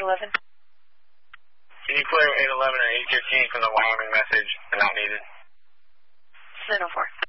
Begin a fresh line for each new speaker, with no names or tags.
811.
Can you clear 811 and 815 from the Wyoming message? Not needed.
704.